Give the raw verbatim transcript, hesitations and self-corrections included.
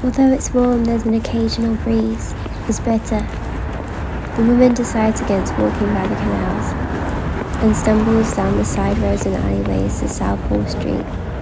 Although it's warm, there's an occasional breeze. It's better. The woman decides against walking by the canals and stumbles down the side roads and alleyways to Southall Street.